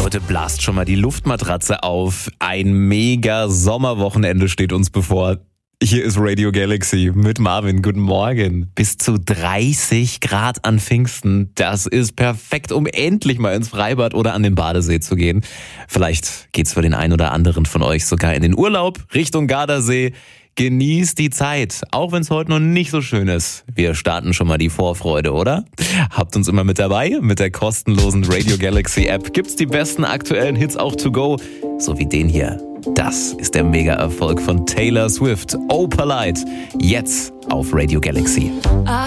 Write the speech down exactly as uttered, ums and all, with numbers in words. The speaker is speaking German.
Heute blast schon mal die Luftmatratze auf. Ein mega Sommerwochenende steht uns bevor. Hier ist Radio Galaxy mit Marvin. Guten Morgen. Bis zu dreißig Grad an Pfingsten. Das ist perfekt, um endlich mal ins Freibad oder an den Badesee zu gehen. Vielleicht geht's für den einen oder anderen von euch sogar in den Urlaub Richtung Gardasee. Genießt die Zeit, auch wenn es heute noch nicht so schön ist. Wir starten schon mal die Vorfreude, oder? Habt uns immer mit dabei. Mit der kostenlosen Radio Galaxy App gibt's die besten aktuellen Hits auch to go. So wie den hier. Das ist der Mega-Erfolg von Taylor Swift. Oh Polite. Jetzt auf Radio Galaxy.